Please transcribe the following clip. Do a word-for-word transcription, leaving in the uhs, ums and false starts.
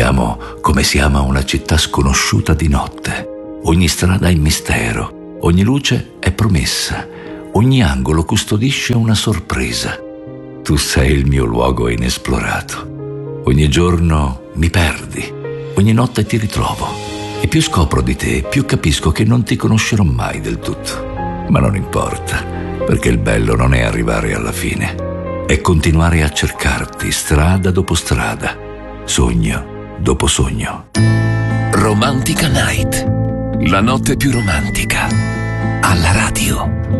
Siamo come si ama una città sconosciuta di notte. Ogni strada è mistero, ogni luce è promessa, ogni angolo custodisce una sorpresa. Tu sei il mio luogo inesplorato. Ogni giorno mi perdi, ogni notte ti ritrovo. E più scopro di te, più capisco che non ti conoscerò mai del tutto. Ma non importa, perché il bello non è arrivare alla fine, è continuare a cercarti strada dopo strada, sogno dopo sogno. Romantica Night, la notte più romantica, alla radio.